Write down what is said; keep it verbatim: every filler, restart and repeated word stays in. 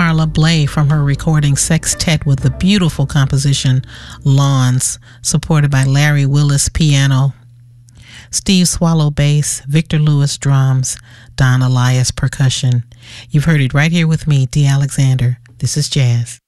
Carla Bley from her recording Sextet with the beautiful composition Lawns, supported by Larry Willis piano, Steve Swallow bass, Victor Lewis drums, Don Elias percussion. You've heard it right here with me, Dee Alexander. This is Jazz.